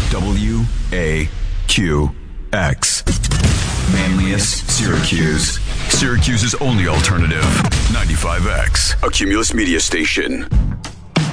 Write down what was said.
WAQX. Manlius, Syracuse. Syracuse's only alternative. 95X, a Cumulus media station.